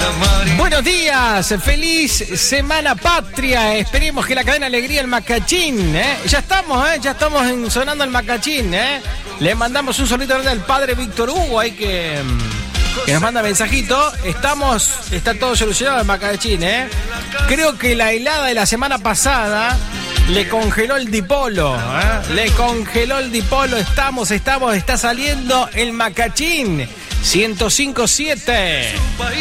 Buenos días, feliz semana patria. Esperemos que la cadena Alegría el Macachín, ya estamos sonando el Macachín, Le mandamos un solito grande al padre Víctor Hugo, ahí que nos manda mensajito. Está todo solucionado el Macachín, Creo que la helada de la semana pasada le congeló el dipolo, está saliendo el Macachín 105.7.